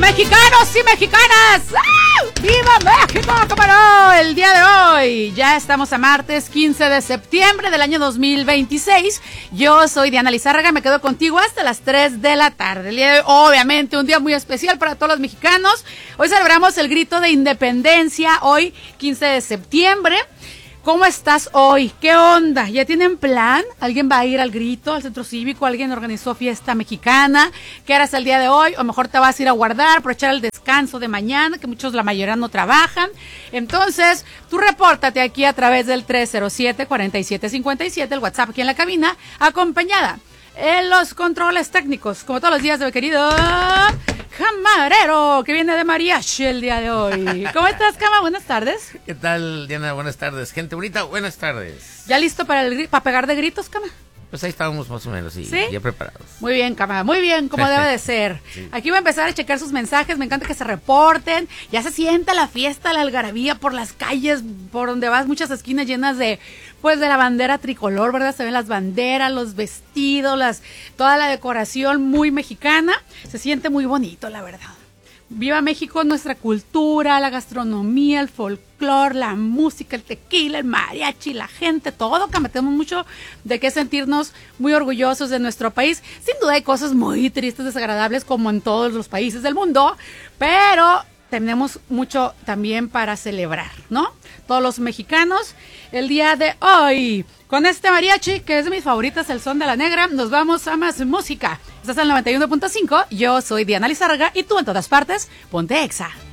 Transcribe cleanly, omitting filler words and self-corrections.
Mexicanos y mexicanas, ¡ah! ¡Viva México! ¡Cómo no! El día de hoy, ya estamos a martes 15 de septiembre del año 2026. Yo soy Diana Lizárraga, me quedo contigo hasta las 3 de la tarde. El día de hoy, obviamente, un día muy especial para todos los mexicanos. Hoy celebramos el grito de independencia, hoy 15 de septiembre. ¿Cómo estás hoy? ¿Qué onda? ¿Ya tienen plan? ¿Alguien va a ir al grito, al centro cívico? ¿Alguien organizó fiesta mexicana? ¿Qué harás el día de hoy? O mejor te vas a ir a guardar, aprovechar el descanso de mañana, que muchos, la mayoría no trabajan. Entonces, tú repórtate aquí a través del 307-4757, el WhatsApp aquí en la cabina, acompañada en los controles técnicos, como todos los días de mi querido camarero, que viene de mariachi el día de hoy. ¿Cómo estás, Cama? Buenas tardes. ¿Qué tal, Diana? Buenas tardes. Gente bonita, buenas tardes. ¿Ya listo para pegar de gritos, Cama? Pues ahí estábamos más o menos, ¿sí? Ya preparados. Muy bien, Cama, muy bien, como debe de ser. Sí. Aquí voy a empezar a checar sus mensajes, me encanta que se reporten. Ya se siente la fiesta, la algarabía por las calles, por donde vas, muchas esquinas llenas de, pues, de la bandera tricolor, ¿verdad? Se ven las banderas, los vestidos, toda la decoración muy mexicana. Se siente muy bonito, la verdad. Viva México, nuestra cultura, la gastronomía, el folclore, la música, el tequila, el mariachi, la gente, todo, que tenemos mucho de qué sentirnos muy orgullosos de nuestro país. Sin duda hay cosas muy tristes, desagradables, como en todos los países del mundo, pero tenemos mucho también para celebrar, ¿no? Todos los mexicanos, el día de hoy, con este mariachi, que es de mis favoritas, el son de la negra, nos vamos a más música. Estás en el 91.5, yo soy Diana Lizárraga y tú en todas partes, ponte Exa.